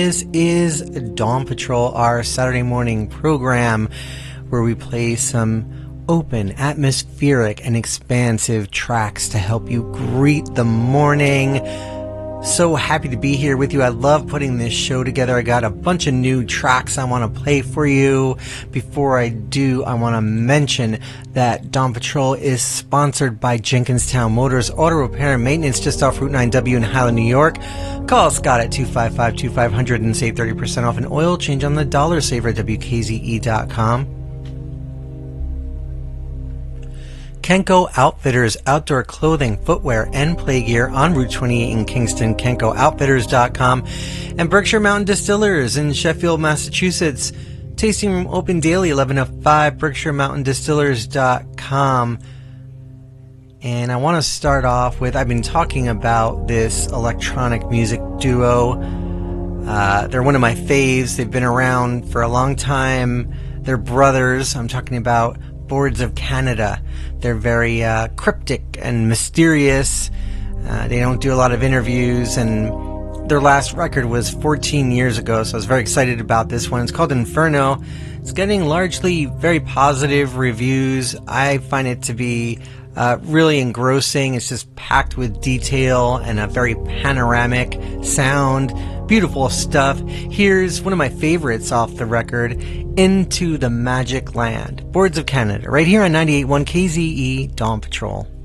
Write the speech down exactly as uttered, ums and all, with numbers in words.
This is Dawn Patrol, our Saturday morning program where we play some open, atmospheric, and expansive tracks to help you greet the morning. So happy to be here with you. I love putting this show together. I got a bunch of new tracks I want to play for you. Before I do, I want to mention that Dawn Patrol is sponsored by Jenkinstown Motors Auto Repair and Maintenance just off Route nine W in Highland, New York. Call Scott at two five five, two five zero zero and save thirty percent off an oil change on the Dollar Saver at W K Z E dot com. Kenko Outfitters outdoor clothing, footwear, and play gear on Route twenty-eight in Kingston, kenko outfitters dot com, and Berkshire Mountain Distillers in Sheffield, Massachusetts. Tasting room open daily, eleven to five, berkshire mountain distillers dot com. And I want to start off with, I've been talking about this electronic music duo. Uh, they're one of my faves. They've been around for a long time. They're brothers. I'm talking about Boards of Canada. They're very uh, cryptic and mysterious. Uh, they don't do a lot of interviews, and their last record was fourteen years ago, so I was very excited about this one. It's called Inferno. It's getting largely very positive reviews. I find it to be uh, really engrossing. It's just packed with detail and a very panoramic sound. Beautiful stuff. Here's one of my favorites off the record, Into the Magic Land. Boards of Canada, right here on ninety-eight point one K Z E, Dawn Patrol.